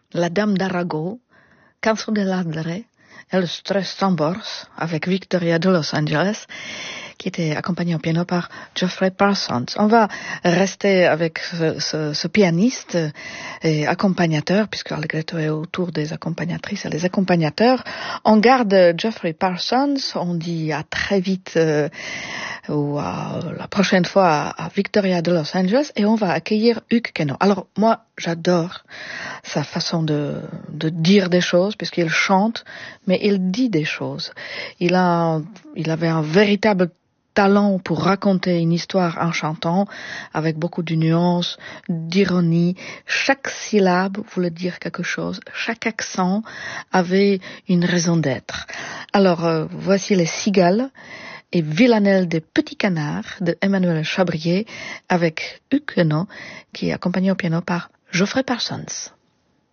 La Dame d'Arago, Canzone dell'Andre, El Stress Tambors, avec Victoria de Los Angeles, qui était accompagnée au piano par Geoffrey Parsons. On va rester avec ce pianiste et accompagnateur, puisque Allegretto est autour des accompagnatrices et des accompagnateurs. On garde Geoffrey Parsons, on dit à très vite ou la prochaine fois à Victoria de Los Angeles, et on va accueillir Hugh Queneau. Alors moi, j'adore sa façon de dire des choses, puisqu'il chante, mais il dit des choses. Il avait un véritable talent pour raconter une histoire en chantant, avec beaucoup de nuances, d'ironie. Chaque syllabe voulait dire quelque chose. Chaque accent avait une raison d'être. Alors, voici les cigales et Villanelle des petits canards de Emmanuel Chabrier avec Hugh Queneau, qui est accompagné au piano par Geoffrey Parsons.